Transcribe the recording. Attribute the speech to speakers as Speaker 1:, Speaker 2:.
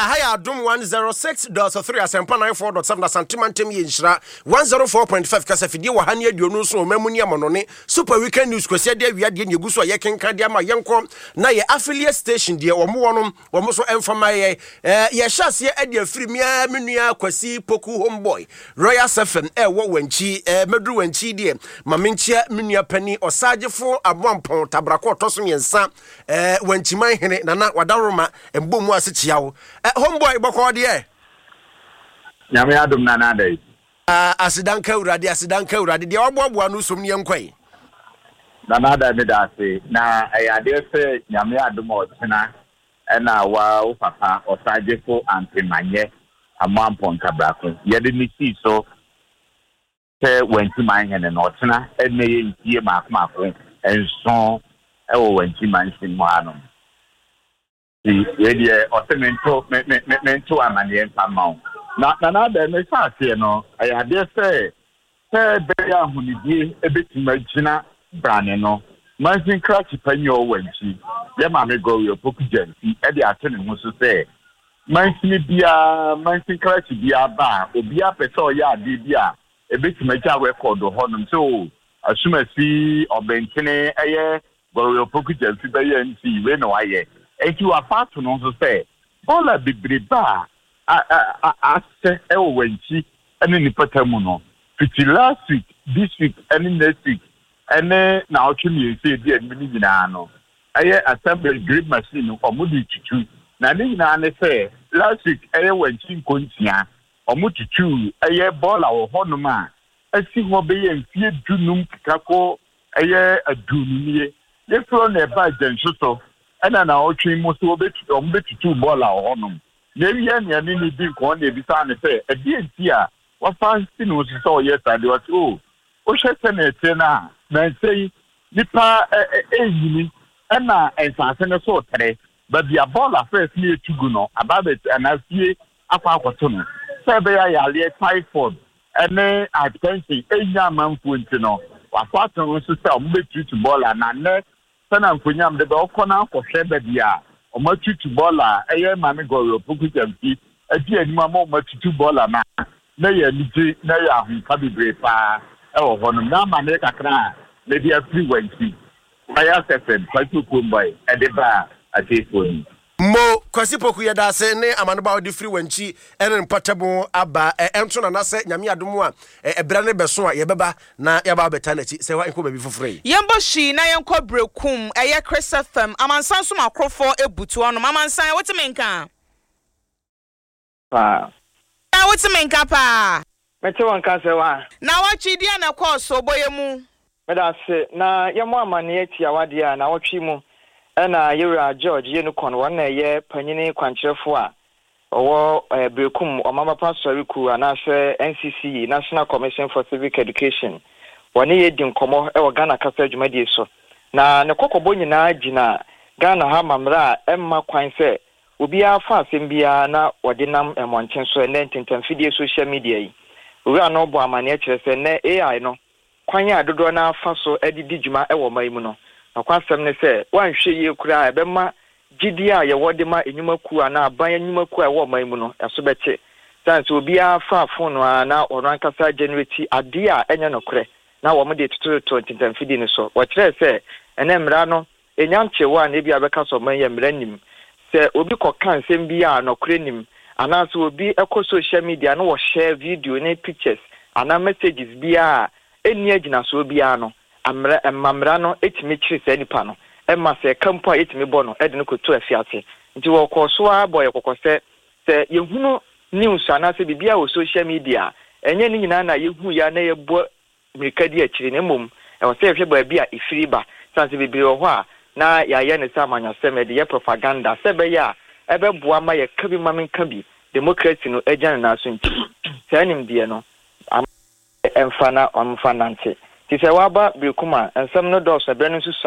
Speaker 1: ahaya adom 106.3 asempa 94.7 santimantem ye nhyira 104.5 kasafidie wa hane aduonu so mamuni amonone super weekend news kwasi de awiade ne eguso ye kenka de ama yenko na ye affiliate station de wo mo so emfama ye hyase ade afiri mia menua kwasi poku homeboy Royal FM wo wanchi medru wanchi de mamenchia menua pani osagefo aboampon tabrako toso yensa wanchi man hene nana wadaroma embomu asechia wo homeboy boko de
Speaker 2: nyame adom nana dai
Speaker 1: asidanka urade de oboaboa no som ne yenkwai
Speaker 2: nana dai me da se na ayade se nyame adom otena ena wa papa osagefo antemanye amampon tabrako yede ni si so te wanti man hene no otena ene ye ntie maakmaako enso ewo wanti man sin mo anom the otemento amane mpamao na da me saase no ayade se be ya hunidie ebetima gina brane no mansin crash panyo wanchi ye ma me go yo poku jansi e de atene ho so se mansin crash bia ba obi apese o ya ade bia ebetima ja record ho no so asumasi obentene eye go yo poku jansi be ye nti we no aye enti wa part no so se all bibriba ase ewo wanchi ene ni patamu no fiti last week this week and next week ene na otwemi ese di admini nyina no aye assembly grade machine omudi tutu na ne nyina ne se last week aye wanchi nkontia omututu aye ball awo honum a asi ho be ye mfie dunum kako aye adunumie ye fro na ba jansoto ena na otwi mo so obetutu ball awo honum na wiye ne ni di ko na ebisa ne se e di enti a wa fancy no so yes ade what o hwese na ete na say nipa eyini ena ensase ne so tere but the ball affairs ni etugu no ababet anafie akwakoto no se be ya yale typhoid ene hypertension enya manfo enti no wa fato no so se ombetutu ball na ne sana nkonyam de be okona akohwe be dia omatutu ball eye mame go poku jampi adi anima ma omatutu ball na ye niti na ya hu ka bebre pa ewo hono na ma ne kakra na dia free wanti aya seven kwatu kombai edeba atefoni
Speaker 1: mo kwasi poku ye da se ne amanoba odi free wanchi ene mpatabo aba ento na na se nyame adomu a ebra ne beso a ye beba na ya ba beta na chi se wa enko baby fofore
Speaker 3: yembo shi na yenko brekum eye Chris FM amansan so makrofo ebutu ono amansan wotimenka
Speaker 4: pa
Speaker 3: wotimenka pa
Speaker 4: mete wonka se wa
Speaker 3: na wachi dia na course oboyemu
Speaker 4: meda se na yemo amane atia wade a na wotwi mu ena Yura George Yenukon wona ye panyini kwankyerefo a owo brekum omama pastor ku anase NCC National Commission for Civic Education wona ye di nkomo e wo Ghana kasa adwumadie so na ne kokobo nyina gina Ghana ha mamra emma kwan se obi afa asem bia na wode nam emonten so ne ntentamfidie social media yi owura no bo amane akire se ne AI no kwan ya dodo na afa so edidi dwuma e wo mai mu no akwasem ne se wanhwe ye kura ebema gidi a ye wode ma enyumaku ana aban enyumaku a wo man mu no eso beche sanse obi afa phone na oran kasa generate ade a enye no kure na wo mo de tutu 2010 ne so wo kire se ene mra no enyamche wa na bia beka so man ye mra nim se obi ko kan sem bia no kure nim ana so obi eko social media no wo share video ne pictures ana messages bia eni agina so bia no amra no etimi kire se nipa no emma se kampo etimi bo no ede no kotu afiase nti wo koso a boy kokose se yehunu news ana se bibia wo social media enye ni nyina na yehu ya na yebo mirikadi akire ne mom e wo se hwe ba bia ifiri ba sanse bibiri wo ho a na ya ye ne samanya se me de ye propaganda se be ya ebe boa ma ye kabi mamenka bi democracy no ejana na so nti se anim die no emfana omfanante ti se waba bikuma ensem no dos na benu